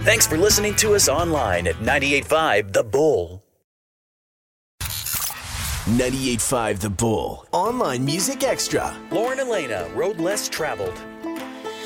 Thanks for listening to us online at 98.5 The Bull. 98.5 The Bull. Online Music Extra. Lauren Elena, Road Less Traveled.